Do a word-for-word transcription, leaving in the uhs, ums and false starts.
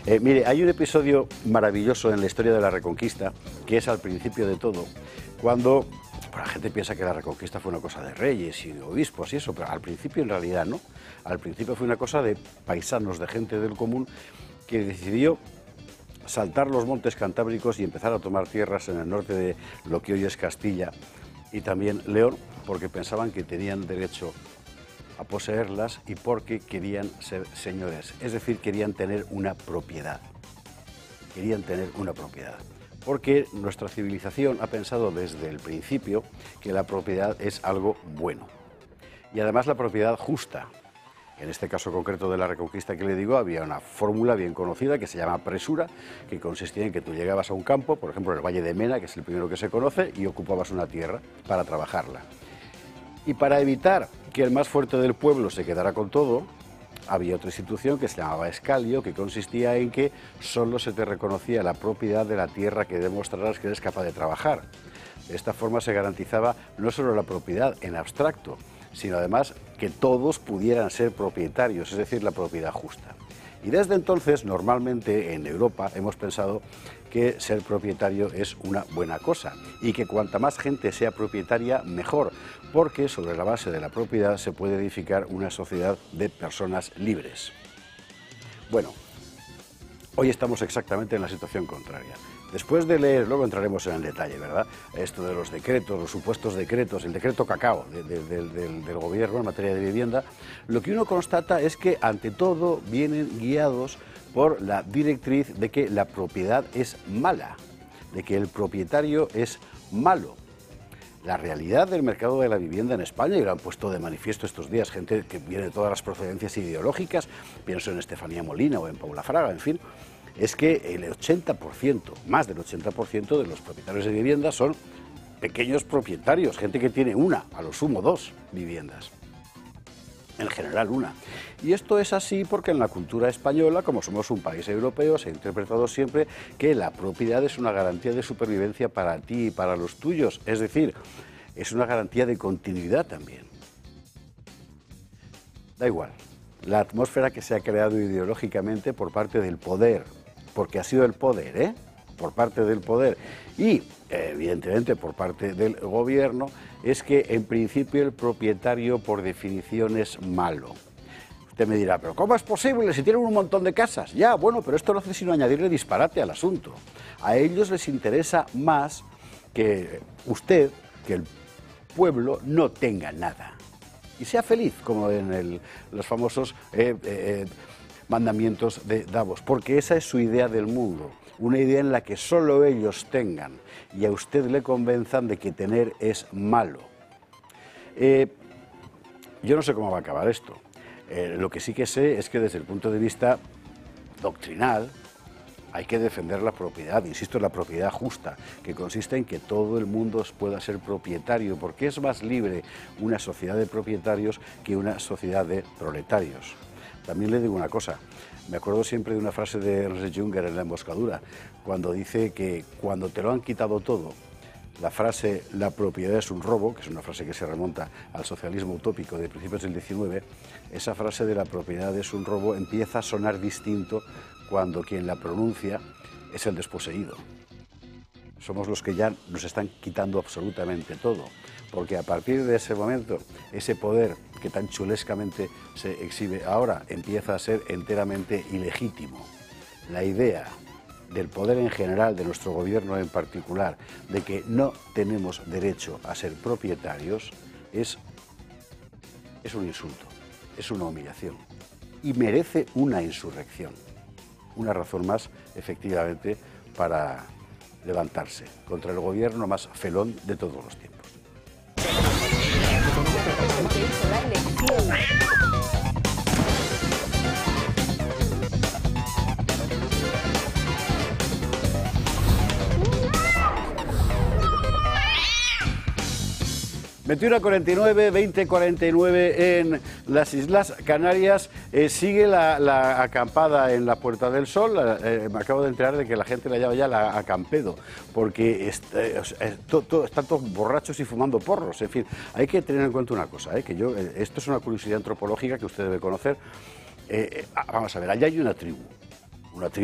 Eh, mire, hay un episodio maravilloso en la historia de la Reconquista, que es al principio de todo, cuando pues, la gente piensa que la Reconquista fue una cosa de reyes y de obispos y eso, pero al principio en realidad no. Al principio fue una cosa de paisanos, de gente del común, que decidió saltar los montes cantábricos y empezar a tomar tierras en el norte de lo que hoy es Castilla y también León, porque pensaban que tenían derecho a poseerlas y porque querían ser señores, es decir, querían tener una propiedad, querían tener una propiedad, porque nuestra civilización ha pensado desde el principio que la propiedad es algo bueno, y además la propiedad justa. En este caso concreto de la Reconquista que le digo, había una fórmula bien conocida que se llama presura, que consistía en que tú llegabas a un campo, por ejemplo en el Valle de Mena, que es el primero que se conoce, y ocupabas una tierra para trabajarla. Y para evitar que el más fuerte del pueblo se quedara con todo, había otra institución que se llamaba escalio, que consistía en que solo se te reconocía la propiedad de la tierra que demostraras que eres capaz de trabajar. De esta forma se garantizaba no solo la propiedad en abstracto, sino además que todos pudieran ser propietarios, es decir, la propiedad justa. Y desde entonces, normalmente en Europa hemos pensado que ser propietario es una buena cosa y que cuanta más gente sea propietaria, mejor, porque sobre la base de la propiedad se puede edificar una sociedad de personas libres. Bueno, hoy estamos exactamente en la situación contraria. Después de leer, luego entraremos en el detalle, ¿verdad? Esto de los decretos, los supuestos decretos, el decreto cacao de, de, de, del, del gobierno en materia de vivienda, lo que uno constata es que ante todo vienen guiados por la directriz de que la propiedad es mala, de que el propietario es malo. La realidad del mercado de la vivienda en España, y lo han puesto de manifiesto estos días gente que viene de todas las procedencias ideológicas, pienso en Estefanía Molina o en Paula Fraga, en fin, es que el ochenta por ciento, más del ochenta por ciento de los propietarios de viviendas son pequeños propietarios, gente que tiene una, a lo sumo dos viviendas. En general una. Y esto es así porque en la cultura española, como somos un país europeo, se ha interpretado siempre que la propiedad es una garantía de supervivencia para ti y para los tuyos, es decir, es una garantía de continuidad también. Da igual, la atmósfera que se ha creado ideológicamente por parte del poder, porque ha sido el poder, ¿eh? por parte del poder y evidentemente por parte del gobierno, es que en principio el propietario por definición es malo. Usted me dirá, pero ¿cómo es posible si tienen un montón de casas? Ya, bueno, pero esto no hace sino añadirle disparate al asunto. A ellos les interesa más que usted, que el pueblo no tenga nada y sea feliz, como en el, los famosos eh, eh, mandamientos de Davos, porque esa es su idea del mundo, una idea en la que solo ellos tengan y a usted le convenzan de que tener es malo. Eh, yo no sé cómo va a acabar esto. Eh, lo que sí que sé es que desde el punto de vista doctrinal hay que defender la propiedad, insisto, la propiedad justa, que consiste en que todo el mundo pueda ser propietario, porque es más libre una sociedad de propietarios que una sociedad de proletarios. También le digo una cosa, me acuerdo siempre de una frase de Ernst Jünger en La emboscadura, cuando dice que cuando te lo han quitado todo, la frase "la propiedad es un robo", que es una frase que se remonta al socialismo utópico de principios del diecinueve, esa frase de "la propiedad es un robo" empieza a sonar distinto cuando quien la pronuncia es el desposeído. Somos los que ya nos están quitando absolutamente todo, porque a partir de ese momento, ese poder que tan chulescamente se exhibe ahora empieza a ser enteramente ilegítimo. La idea del poder en general, de nuestro gobierno en particular, de que no tenemos derecho a ser propietarios, es, es un insulto, es una humillación y merece una insurrección. Una razón más, efectivamente, para levantarse contra el gobierno más felón de todos los tiempos. veintiuno cuarenta y nueve, veinte cuarenta y nueve en las Islas Canarias. Eh, sigue la, la acampada en la Puerta del Sol. Eh, me acabo de enterar de que la gente la llama ya la acampedo, porque está, es, to, to, están todos borrachos y fumando porros. En fin, hay que tener en cuenta una cosa, eh, que yo, eh, esto es una curiosidad antropológica que usted debe conocer. Eh, eh, vamos a ver, allá hay una tribu, una tribu